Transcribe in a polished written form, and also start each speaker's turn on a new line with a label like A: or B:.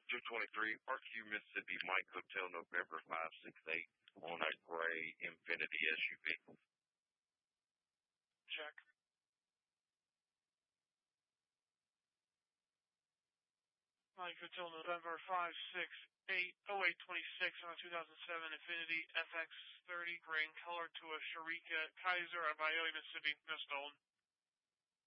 A: 223, RQ Mississippi, Mike Hotel, November 568 on a gray Infiniti SUV.
B: Check. Mike Hotel, November 568, 0826 on a 2007 Infiniti FX30, gray in color to a Sharika Kaiser of Iowa, Mississippi. No stolen.